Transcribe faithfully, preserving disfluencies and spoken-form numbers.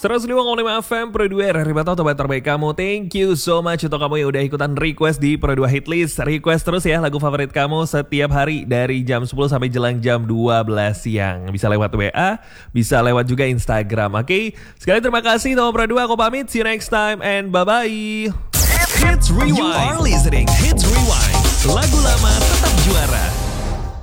seratus lima koma lima F M Pro dua R R Bato tempat terbaik kamu. Thank you so much untuk kamu yang udah ikutan request di Pro dua Hitlist. Request terus ya lagu favorit kamu setiap hari dari jam sepuluh sampai jelang jam dua belas siang. Bisa lewat W A, bisa lewat juga Instagram. Oke, okay? Sekali terima kasih sama Pro dua. Aku pamit. See you next time and bye-bye. Hits Rewind. You are listening Hits Rewind. Lagu lama tetap juara.